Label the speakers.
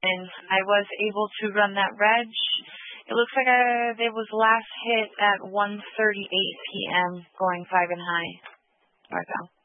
Speaker 1: and I was able to run that reg. It looks like it was last hit at 1:38 p.m. going 5 and high. Northbound.